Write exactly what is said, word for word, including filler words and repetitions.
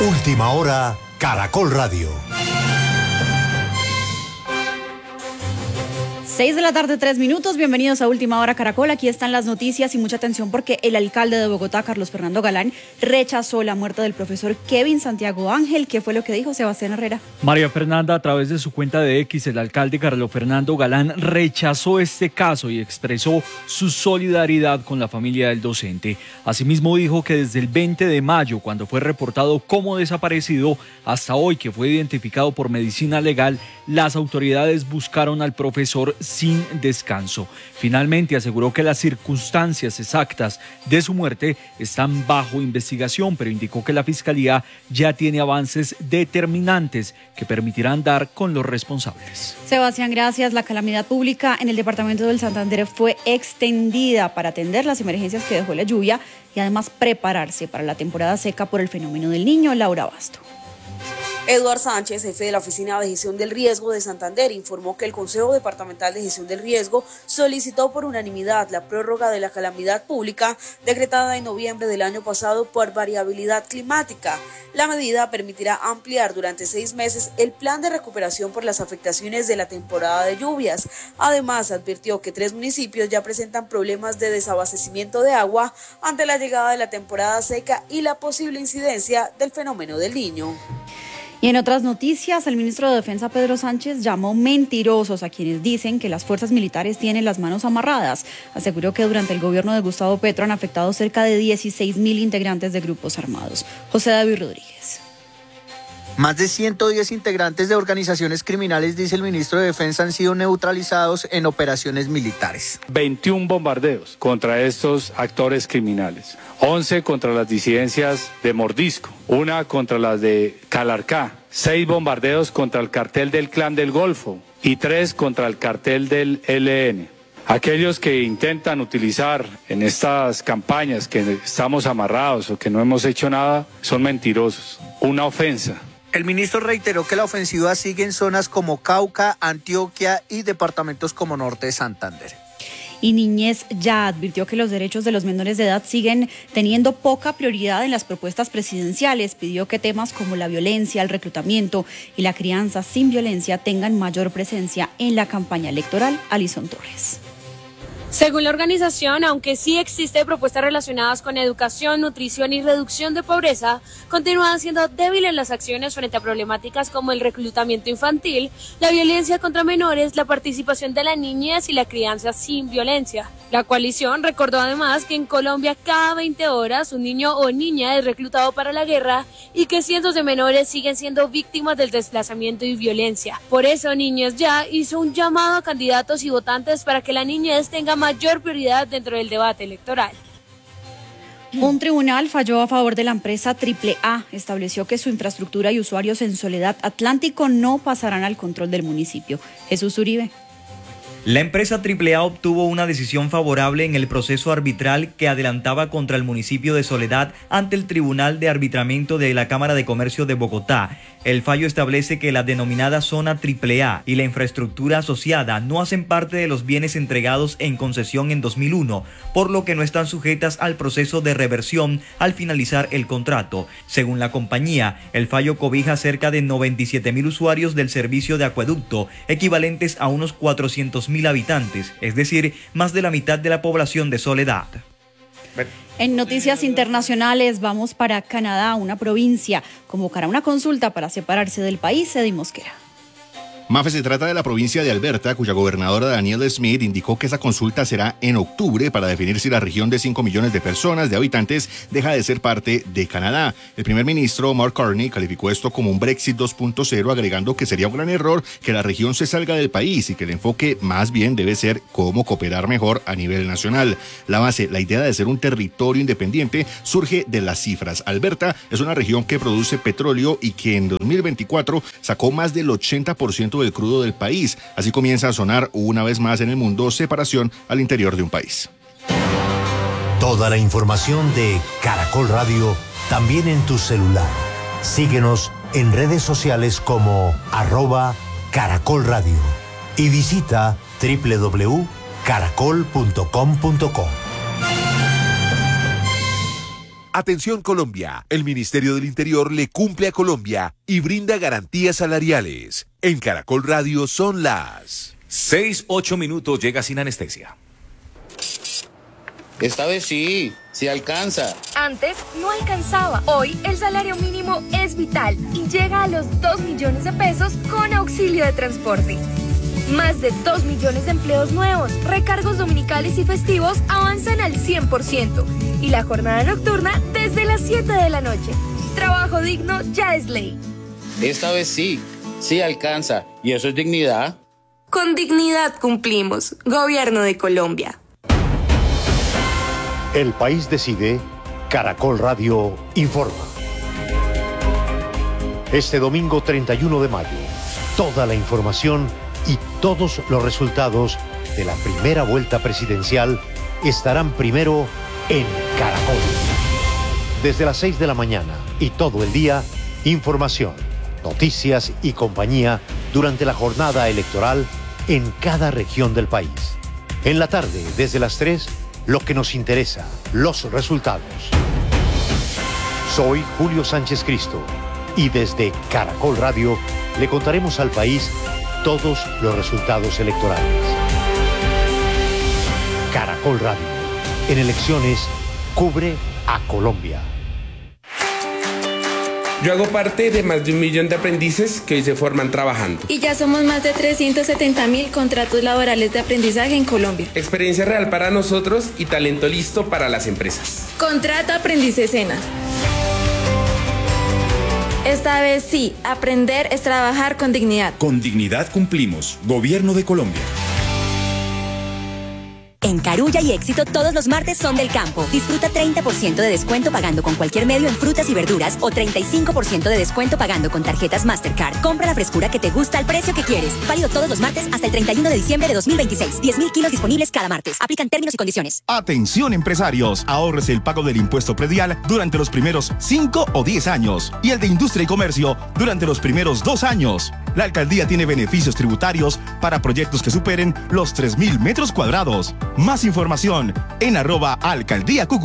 Última hora, Caracol Radio. Seis de la tarde, tres minutos. Bienvenidos a Última Hora Caracol. Aquí están las noticias y mucha atención porque el alcalde de Bogotá, Carlos Fernando Galán, rechazó la muerte del profesor Kevin Santiago Ángel. ¿Qué fue lo que dijo Sebastián Herrera? María Fernanda, a través de su cuenta de X, el alcalde Carlos Fernando Galán rechazó este caso y expresó su solidaridad con la familia del docente. Asimismo dijo que desde el veinte de mayo, cuando fue reportado como desaparecido, hasta hoy que fue identificado por medicina legal, las autoridades buscaron al profesor sin descanso. Finalmente aseguró que las circunstancias exactas de su muerte están bajo investigación, pero indicó que la Fiscalía ya tiene avances determinantes que permitirán dar con los responsables. Sebastián, gracias. La calamidad pública en el departamento del Santander fue extendida para atender las emergencias que dejó la lluvia y además prepararse para la temporada seca por el fenómeno del Niño. Laura Basto. Eduard Sánchez, jefe de la Oficina de Gestión del Riesgo de Santander, informó que el Consejo Departamental de Gestión del Riesgo solicitó por unanimidad la prórroga de la calamidad pública decretada en noviembre del año pasado por variabilidad climática. La medida permitirá ampliar durante seis meses el plan de recuperación por las afectaciones de la temporada de lluvias. Además, advirtió que tres municipios ya presentan problemas de desabastecimiento de agua ante la llegada de la temporada seca y la posible incidencia del fenómeno del Niño. Y en otras noticias, el ministro de Defensa, Pedro Sánchez, llamó mentirosos a quienes dicen que las fuerzas militares tienen las manos amarradas. Aseguró que durante el gobierno de Gustavo Petro han afectado cerca de dieciséis mil integrantes de grupos armados. José David Rodríguez. Más de ciento diez integrantes de organizaciones criminales, dice el ministro de Defensa, han sido neutralizados en operaciones militares. veintiún bombardeos contra estos actores criminales, once contra las disidencias de Mordisco, una contra las de Calarcá, seis bombardeos contra el cartel del Clan del Golfo y tres contra el cartel del E L N. Aquellos que intentan utilizar en estas campañas que estamos amarrados o que no hemos hecho nada son mentirosos, una ofensa. El ministro reiteró que la ofensiva sigue en zonas como Cauca, Antioquia y departamentos como Norte de Santander. Y Niñez Ya advirtió que los derechos de los menores de edad siguen teniendo poca prioridad en las propuestas presidenciales. Pidió que temas como la violencia, el reclutamiento y la crianza sin violencia tengan mayor presencia en la campaña electoral. Alison Torres. Según la organización, aunque sí existen propuestas relacionadas con educación, nutrición y reducción de pobreza, continúan siendo débiles las acciones frente a problemáticas como el reclutamiento infantil, la violencia contra menores, la participación de la niñez y la crianza sin violencia. La coalición recordó además que en Colombia cada veinte horas un niño o niña es reclutado para la guerra y que cientos de menores siguen siendo víctimas del desplazamiento y violencia. Por eso Niñez Ya hizo un llamado a candidatos y votantes para que la niñez tenga mayor prioridad dentro del debate electoral. Un tribunal falló a favor de la empresa Triple A. Estableció que su infraestructura y usuarios en Soledad Atlántico no pasarán al control del municipio. Jesús Uribe. La empresa Triple A obtuvo una decisión favorable en el proceso arbitral que adelantaba contra el municipio de Soledad ante el Tribunal de Arbitramiento de la Cámara de Comercio de Bogotá. El fallo establece que la denominada zona Triple A y la infraestructura asociada no hacen parte de los bienes entregados en concesión en dos mil uno, por lo que no están sujetas al proceso de reversión al finalizar el contrato. Según la compañía, el fallo cobija cerca de noventa y siete mil usuarios del servicio de acueducto, equivalentes a unos cuatrocientos mil habitantes, es decir, más de la mitad de la población de Soledad. En noticias internacionales vamos para Canadá. Una provincia convocará una consulta para separarse del país. Eddie Mosquera. Mafe, se trata de la provincia de Alberta, cuya gobernadora Danielle Smith indicó que esa consulta será en octubre para definir si la región de cinco millones de personas, de habitantes, deja de ser parte de Canadá. El primer ministro Mark Carney calificó esto como un Brexit dos punto cero, agregando que sería un gran error que la región se salga del país y que el enfoque más bien debe ser cómo cooperar mejor a nivel nacional. La base, la idea de ser un territorio independiente, surge de las cifras. Alberta es una región que produce petróleo y que en dos mil veinticuatro sacó más del ochenta por ciento del crudo del país. Así comienza a sonar una vez más en el mundo separación al interior de un país. Toda la información de Caracol Radio también en tu celular. Síguenos en redes sociales como arroba Caracol Radio y visita doble u doble u doble u punto caracol punto com punto co. Atención Colombia, el Ministerio del Interior le cumple a Colombia y brinda garantías salariales. En Caracol Radio son las seis, ocho minutos, llega sin anestesia. Esta vez sí, sí alcanza. Antes no alcanzaba. Hoy el salario mínimo es vital y llega a los dos millones de pesos con auxilio de transporte. Más de dos millones de empleos nuevos, recargos dominicales y festivos avanzan al cien por ciento y la jornada nocturna desde las siete de la noche. Trabajo digno ya es ley. Esta vez sí, sí alcanza. ¿Y eso es dignidad? Con dignidad cumplimos. Gobierno de Colombia. El país decide, Caracol Radio informa. Este domingo treinta y uno de mayo, toda la información y todos los resultados de la primera vuelta presidencial estarán primero en Caracol. Desde las seis de la mañana y todo el día, información, noticias y compañía durante la jornada electoral en cada región del país. En la tarde, desde las tres, lo que nos interesa, los resultados. Soy Julio Sánchez Cristo y desde Caracol Radio le contaremos al país todos los resultados electorales. Caracol Radio, en elecciones, cubre a Colombia. Yo hago parte de más de un millón de aprendices que hoy se forman trabajando. Y ya somos más de trescientos setenta mil contratos laborales de aprendizaje en Colombia. Experiencia real para nosotros y talento listo para las empresas. Contrato Aprendiz Sena. Esta vez sí, aprender es trabajar con dignidad. Con dignidad cumplimos. Gobierno de Colombia. En Carulla y Éxito todos los martes son del campo. Disfruta treinta por ciento de descuento pagando con cualquier medio en frutas y verduras o treinta y cinco por ciento de descuento pagando con tarjetas Mastercard. Compra la frescura que te gusta al precio que quieres. Válido todos los martes hasta el treinta y uno de diciembre de dos mil veintiséis. diez mil kilos disponibles cada martes. Aplican términos y condiciones. Atención empresarios, ahorres el pago del impuesto predial durante los primeros cinco o diez años y el de industria y comercio durante los primeros dos años. La alcaldía tiene beneficios tributarios para proyectos que superen los tres mil metros cuadrados. Más información en arroba alcaldía Cúcuta.